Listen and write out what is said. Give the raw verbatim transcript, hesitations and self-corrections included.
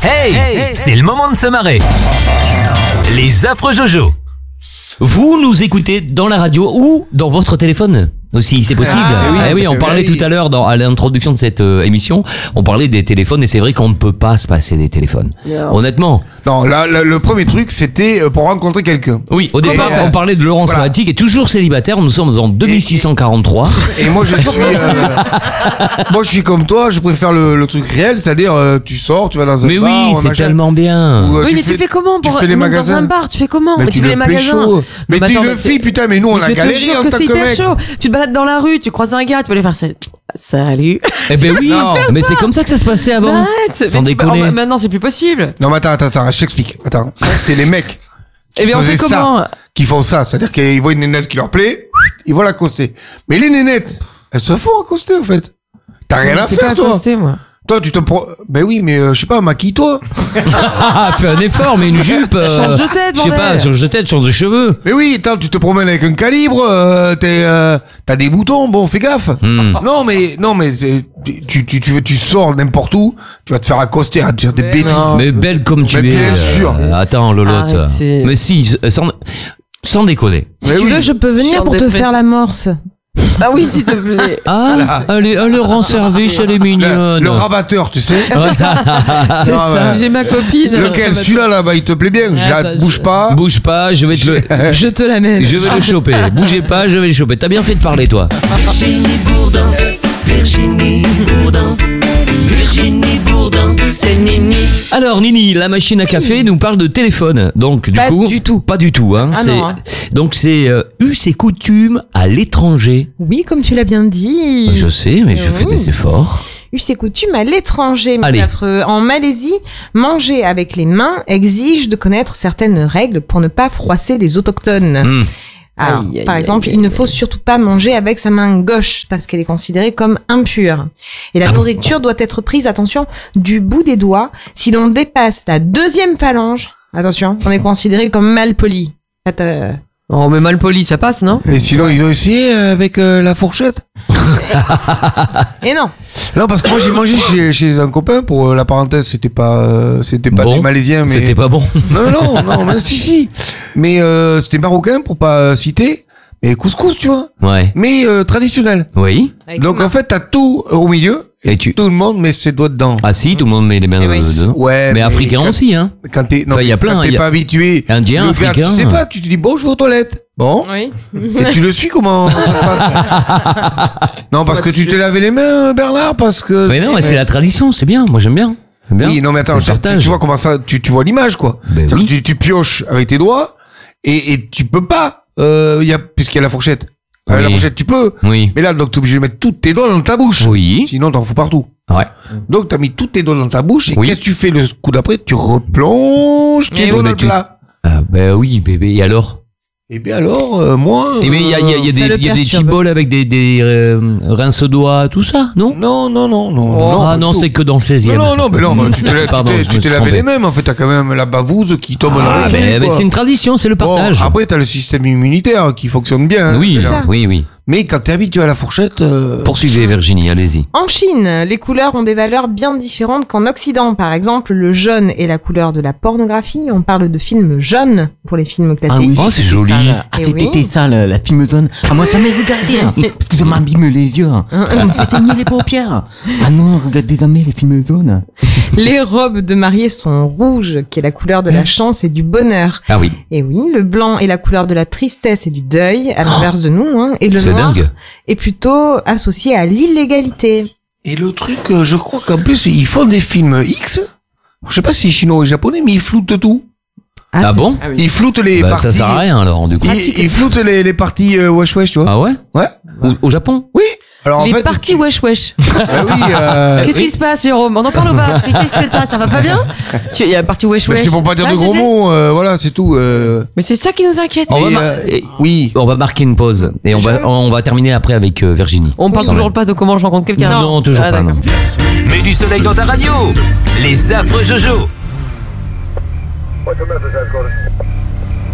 Hey, hey, c'est le moment de se marrer. Les affreux Jojo. Vous nous écoutez dans la radio ou dans votre téléphone aussi, c'est possible. Ah, oui, eh oui, on parlait oui. tout à l'heure dans, à l'introduction de cette euh, émission, on parlait des téléphones et c'est vrai qu'on ne peut pas se passer des téléphones. Non. Honnêtement. Non, là, là, le premier truc, c'était euh, pour rencontrer quelqu'un. Oui, au départ, euh, on parlait de Laurence voilà. Moati qui est toujours célibataire. Nous sommes en deux mille six cent quarante-trois. Et moi, je suis, euh, moi, je suis comme toi. Je préfère le, le truc réel, c'est-à-dire, euh, tu sors, tu vas dans un Mais bar, oui, un c'est machin, tellement bien. ou, euh, Oui, mais tu fais comment pour tu fais les même dans magasins un bar, tu fais comment? Mais Mais tu tu fais le les magasins. pécho. Mais Non, t'es attends, une mais fille, putain, mais nous, on Je a te galéré jure en que tant c'est que hyper mec. chaud. Tu te balades dans la rue, tu croises un gars, tu vas aller faire ça. Salut. Eh ben oui, Non. mais c'est comme ça que ça se passait avant. Arrête. Sans Mais tu peux- déconner. oh, maintenant, c'est plus possible. Non, mais attends, attends, attends, je t'explique. Attends, ça, c'est les mecs Eh bien, on faisaient fait comment? ça, qui font ça. C'est-à-dire qu'ils voient une nénette qui leur plaît, ils vont l'accoster. Mais les nénettes, elles se font accoster, en fait. T'as rien à C'est faire, pas toi. accosté, moi. Toi, tu te pro... Ben oui, mais euh, je sais pas, maquille-toi. Ah, fais un effort, mais une jupe. euh, Change de tête, Je sais pas, bordel. change de tête, change de cheveux. Mais oui, attends, tu te promènes avec un calibre, euh, t'es, euh, t'as des boutons, bon, fais gaffe. Hmm. Non, mais, non, mais c'est- tu, tu, tu, veux- tu sors n'importe où, tu vas te faire accoster à dire des Mais bêtises. non. Mais belle comme tu Mais es. bien euh, sûr. Attends, Lolotte. Arrêtez. Mais si, sans, sans déconner. Si Mais tu oui. veux, je peux venir Genre pour de te fait. faire l'amorce. Ah oui, s'il te plaît. Ah, elle, est, elle rend service, elle est Le, mignonne. le rabatteur, tu sais. Ouais. C'est Non, ça. mais- J'ai ma copine. Lequel? Celui-là, là, bah, il te plaît bien. Je la- Attends, bouge je- pas. Bouge pas, je vais te le, Je te l'amène. je vais le choper. Bougez pas, je vais le choper. T'as bien fait de parler, toi. Virginie Bourdin, Virginie Bourdin, Virginie Bourdin, c'est Nini. Alors, Nini, la machine à café nous parle de téléphone. Donc, du Pas coup. du tout. Pas du tout, hein. Ah c'est, non, hein. Donc, c'est euh, us et coutumes à l'étranger. Oui, comme tu l'as bien dit. Je sais, mais je Oui. fais des efforts. Us et coutumes à l'étranger, mes Allez. affreux. En Malaisie, manger avec les mains exige de connaître certaines règles pour ne pas froisser les autochtones. Hmm. Alors, Aïe, aïe, par aïe, exemple, aïe, il ne aïe. faut surtout pas manger avec sa main gauche parce qu'elle est considérée comme impure. Et la nourriture doit être prise, attention, du bout des doigts. Si l'on dépasse la deuxième phalange, attention, on est considéré comme mal poli. En fait, euh, Oh, mais mal poli, ça passe, non? Et sinon, ils ont essayé euh, avec euh, la fourchette. Et non. Non, parce que moi, j'ai mangé chez, chez un copain, pour euh, la parenthèse, c'était pas, euh, c'était pas Bon. des Malaisiens, mais. C'était pas bon. Non, non, non, non, si, si. Mais euh, c'était marocain, pour pas euh, citer. Mais couscous, tu vois. Ouais. Mais euh, traditionnel. Oui. Avec Donc les mains. en fait, t'as tout euh, au milieu. Et, Et tu- tout le monde met ses doigts dedans. Ah si, tout le monde met les mains Eh oui. dedans. Ouais. Mais africain quand, aussi, hein. Quand t'es, non, Enfin, il y a plein, quand il t'es y a- pas habitué. Indien, le gars, africain. tu sais pas, tu te dis bon, je vais aux toilettes. Bon. Oui. Et tu le suis comment ça se passe? Non, parce que tu t'es lavé les mains, Bernard, parce que. Mais non, mais c'est la tradition, c'est bien. Moi, j'aime bien. J'aime bien. Oui, non, mais attends, C'est le tu, partage. tu vois comment ça, tu, tu vois l'image, quoi. Ben C'est-à-dire oui. que tu, tu pioches avec tes doigts, et, et tu peux pas, euh, y a, puisqu'il y a la fourchette. Avec la Oui. fourchette, tu peux. Oui. Mais là, donc, t'es obligé de mettre tous tes doigts dans ta bouche. Oui. Sinon, t'en fous partout. Ouais. Donc, t'as mis tous tes doigts dans ta bouche, et Oui. qu'est-ce que tu fais le coup d'après? Tu replonges tes Eh doigts oui, dans mais le tu- plat. Ah, ben oui, bébé. Et alors? Et bien alors, euh, moi. Eh ben, il y a, il y a, il y a ça des, le il y a des perturbe. petits bols avec des, des euh, rince-doigts, tout ça, non? Non, non, non, non. non ah pas non, du tout. c'est que dans le seizième. Non, non, non, mais non, bah, tu t'es la- Pardon, tu t'es- je tu me t'es suis lavé trompé. les mêmes, en fait, t'as quand même la bavouse qui tombe dans Ah, le ben, truc, ben, quoi. c'est une tradition, c'est le Bon, partage. après, t'as le système immunitaire qui fonctionne bien. hein, oui, là. ça. oui, oui. Mais quand t'es habitué à la fourchette, euh, Poursuivez, Virginie, allez-y. En Chine, les couleurs ont des valeurs bien différentes qu'en Occident. Par exemple, le jaune est la couleur de la pornographie. On parle de films jaunes pour les films classiques. Oh, c'est joli. Ça, là. Ah, Eh c'était oui. ça, la, la film zone. Ah, moi, ça m'a regardé, hein, parce que ça m'abîme les yeux. Hein. Ça me fait saigner les paupières. Ah non, regardez jamais les films zones. Les robes de mariée sont rouges, qui est la couleur de la chance et du bonheur. Ah oui, Et oui, le blanc est la couleur de la tristesse et du deuil, à l'inverse de nous. Hein. Et le c'est noir dingue. est plutôt associé à l'illégalité. et le truc, euh, je crois qu'en plus, ils font des films X. Je sais pas si c'est chinois ou japonais, mais ils floutent tout. Ah c'est- bon? Ils floutent les Bah, parties. ça sert à rien, alors, du coup. Ils, ils floutent les, les parties euh, wesh wesh, tu vois. Ah ouais? Ouais. Au, au Japon? Oui. Alors en Les fait, parties tu- wesh wesh. Ah oui, euh, Qu'est-ce qui se passe, Jérôme? On en parle ou pas? C'est qu'est-ce que t'as? Ça va pas bien? Tu, il y a la partie wesh mais wesh. c'est pour pas dire Là, de gros Gégé mots, euh, voilà, c'est tout. Euh, Mais c'est ça qui nous inquiète. On va et, mar- euh, et- oui. On va marquer une pause et on va, on va terminer après avec euh, Virginie. On parle Oui. toujours pas de comment je rencontre quelqu'un. Non, toujours Ah, pas, d'accord. non. Mets du soleil dans ta radio. Les affreux Jojo. What's your message, headquarters?